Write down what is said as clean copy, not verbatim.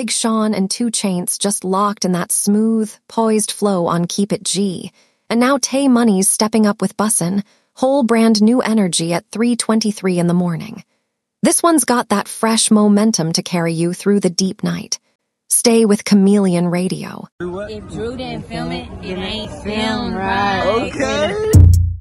Big Sean and 2 Chainz just locked in that smooth, poised flow on Keep It G. And now Tay Money's stepping up with Bussin', whole brand new energy at 3:23 in the morning. This one's got that fresh momentum to carry you through the deep night. Stay with Chameleon Radio. If Drew didn't film it, it ain't filmed right. Okay.